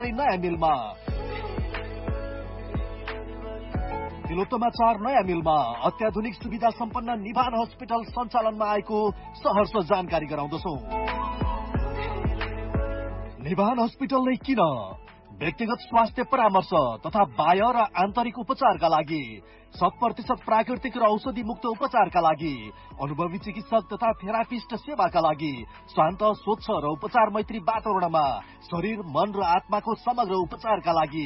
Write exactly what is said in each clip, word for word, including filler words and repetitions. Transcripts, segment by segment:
नयाँ मिलमा तिलोत्तमा चार नयाँ मिलमा अत्याधुनिक सुविधा सम्पन्न निभान हस्पिटल सञ्चालनमा आएको सहर्ष जानकारी गराउँदछौ। निभान हस्पिटल नै किन? व्यक्तिगत स्वास्थ्य परामर्श तथा बाह्य र आन्तरिक उपचारका लागि, शत प्रतिशत प्राकृतिक र औषधि मुक्त उपचारका लागि, अनुभवी चिकित्सक तथा थेरापिस्ट सेवाका लागि, शान्त स्वच्छ र उपचार मैत्री वातावरणमा शरीर मन र आत्माको समग्र उपचारका लागि।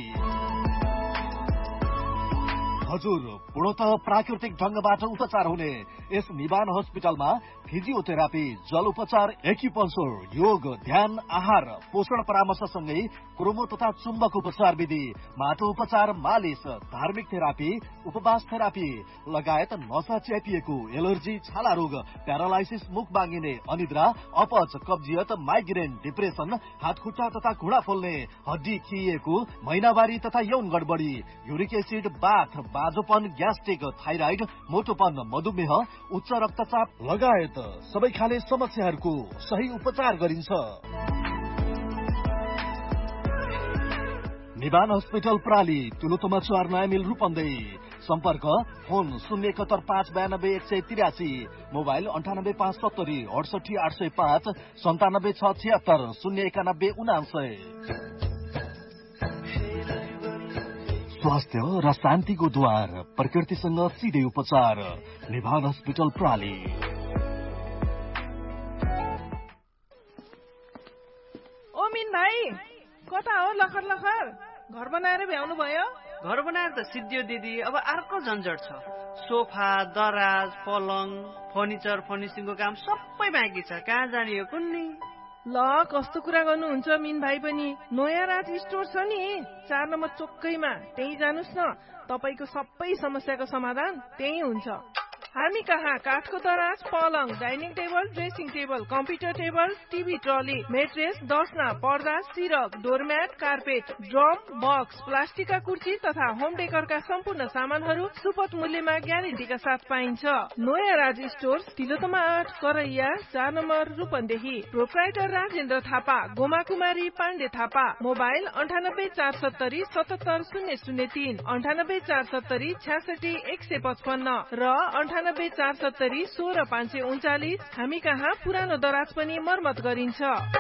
हजुर, पूर्णतः प्राकृतिक ढंगबाट उपचार हुने यस निभान हस्पिटलमा फिजियोथेरापी, जल उपचार, एक्युपंक्चर, योग, ध्यान, आहार, पोषण परामर्शसँगै क्रोमो तथा चुम्बक उपचार विधि, माटो उपचार, मालिस, धार्मिक थेरापी, उपवास थेरापी लगायत नसा च्यापिएको, एलर्जी, छाला रोग, प्यारालाइसिस, मुख बाँगिने, अनिद्रा, अपच, कब्जियत, माइग्रेन, डिप्रेसन, हात खुट्टा तथा घुँडा पोल्ने, हड्डी खिएको, महिनावारी तथा यौन गडबडी, युरिक एसिड, बाथ, बाजोपन, ग्यास्ट्रिक, थाइराइड, मोटोपन, मधुमेह, उच्च रक्तचाप लगायत सबै खाले समस्याहरूको सही उपचार गरिन्छ। निभान हस्पिटल प्राली, तिलोत्तमा चार नयाँ मिल रूपन्देही। सम्पर्क फोन शून्य एकहत्तर पाँच बयानब्बे एक सय त्रियासी, मोबाइल अन्ठानब्बे पाँच सत्तरी अडसठी आठ सय पाँच, सन्तानब्बे छ छिहत्तर शून्य एकानब्बे उनासय। स्वास्थ्य र शान्तिको द्वार, प्रकृतिसँग सिधै उपचार, निभान हस्पिटल प्राली। ओ मिन भाइ, कता हो लखर लखर? घर बनाएर भ्याउनु भयो? घर बनाएर त सिद्धियो दिदी, अब अर्को झन्झट छ। सोफा, दराज, पलङ, फर्निचर, फर्निसिङको काम सबै बाँकी छ। कहाँ जाने हो कुन्नी? ल, कस्तो कुरा गर्नुहुन्छ मिन भाइ पनि। नयाँ राज स्टोर छ नि, चार नम्बर चोकैमा, त्यही जानुस् न। तपाईको सबै समस्याको समाधान त्यही हुन्छ। हामी कहाँ काठको दराज, पलङ, dining table, dressing table, computer table, TV trolley, mattress, दसना, पर्दा, सिरक, डोरम्याट, कार्पेट, ड्रम, बक्स, प्लास्टिकका कुर्सी तथा होम डेकोरका सम्पूर्ण सामानहरू सुपथ मूल्यमा ग्यारेन्टीका साथ पाइन्छ। नयाँ राज स्टोर, तिलोत्तमा आठ, करैया, चार नम्बर रूपन्देही। प्रोप्राइटर राजेन्द्र थापा, गोमा कुमारी पाण्डे थापा। मोबाइल अन्ठानब्बे चार सत्तरी सतहत्तर शून्य शून्य तीन, अन्ठानब्बे चार सत्तरी छ्यासठी एक सय पचपन्न र अन्ठानब्बे चार सत्तरी सोह्र पाँच सय उन्चालिस। हामी कहाँ पुरानो दराज पनि मर्मत गरिन्छ।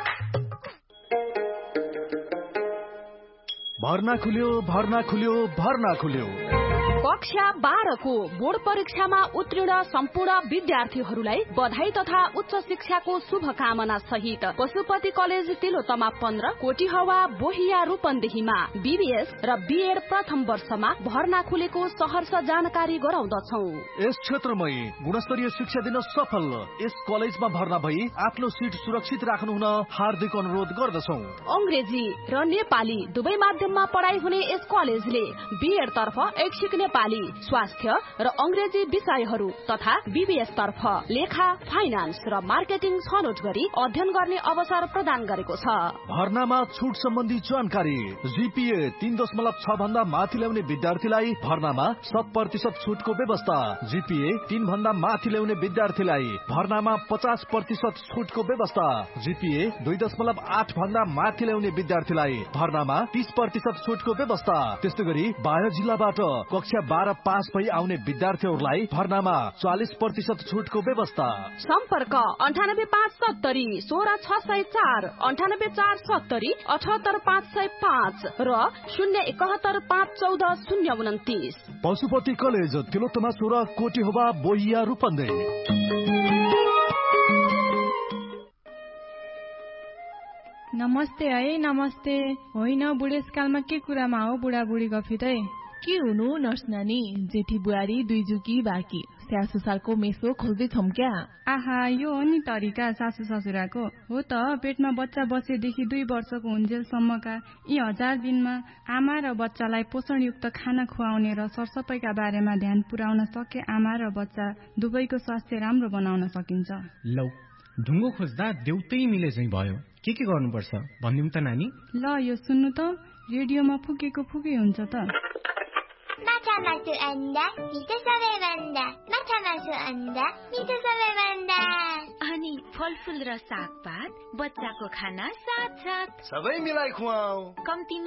भर्ना खुल्यो, भर्ना खुल्यो, भर्ना खुल्यो। कक्षा बाह्रको बोर्ड परीक्षामा उत्तीर्ण सम्पूर्ण विद्यार्थीहरूलाई बधाई तथा उच्च शिक्षाको शुभकामना सहित पशुपति कलेज तिलोत्तमा पन्ध्र, कोटीहवा, बोहिया, रूपन्देहीमा बीबीएस र बीएड प्रथम वर्षमा भर्ना खुलेको सहर्ष जानकारी गराउँदछौ। यस क्षेत्रमै गुणस्तरीय शिक्षा दिन सफल यस कलेजमा भर्ना भई आफ्नो सिट सुरक्षित राख्नु हुन हार्दिक अनुरोध गर्दछौ। अंग्रेजी र नेपाली दुवै माध्यममा पढाइ हुने यस कलेजले बीएड तर्फ ऐच्छिक नेपाली, स्वास्थ्य र अंग्रेजी विषयहरू तथा बीबीएस तर्फ लेखा, फाइनान्स र मार्केटिङ छनौट गरी अध्ययन गर्ने अवसर प्रदान गरेको छ। भर्नामा छुट सम्बन्धी जानकारी। जीपीए तीन दशमलव छ भन्दा माथि ल्याउने विद्यार्थीलाई भर्नामा शत प्रतिशत छुटको व्यवस्था। जीपीए तीन भन्दा माथि ल्याउने विद्यार्थीलाई भर्नामा पचास प्रतिशत छुटको व्यवस्था। जीपीए दुई दशमलव आठ भन्दा माथि ल्याउने विद्यार्थीलाई भर्नामा तीस प्रतिशत छुटको व्यवस्था। त्यस्तै गरी बाह्र जिल्लाबाट कक्षा बाह्र पास भई आउने विद्यार्थीहरूलाई भर्नामा चालिस प्रतिशत छुटको व्यवस्था। सम्पर्क अन्ठानब्बे पाँच सत्तरी सोह्र छ सय चार, अन्ठानब्बे चार सत्तरी अठहत्तर पाँच सय पाँच र शून्य एकहत्तर पाँच चौध शून्य उन्तिस। पशुपति कलेज तिलोत्तमा सोह्र, कोटीहवा, बोहिया, रूपन्देही। नमस्ते है, नमस्ते। होइन, बुढेसकालमा के कुरामा हो बुढाबुढी गफित है? के हुनु नर्स नानी, जेठी बुहारी दुई जुकी बाँकी, स्याहार सुसारको मेसो खोज्दैछौँ क्या? आहा, यो हो नि तरिका सासू ससुराको। हो त, पेटमा बच्चा बसेदेखि दुई वर्षको हुन्जेलसम्मका यी हजार दिनमा आमा र बच्चालाई पोषणयुक्त खाना खुवाउने र सरसफाइका बारेमा ध्यान पुर्याउन सके आमा र बच्चा दुवैको स्वास्थ्य राम्रो बनाउन सकिन्छ। लौ, ढुङ्गो खोज्दा देउतै मिले चाहिँ भयो। के के गर्नुपर्छ भनिदिउँ त नानी? ल, यो सुन्नु त, रेडियोमा फुकेको फुकै हुन्छ त। माछा मासु अन्डा मिठो सबैभन्दा, माछा मासु अन्डा मिठो सबैभन्दा। अनि फलफुल र सागपात, बच्चाको खाना साथ साथ सबै मिलाई खुवाऊ। कम्ती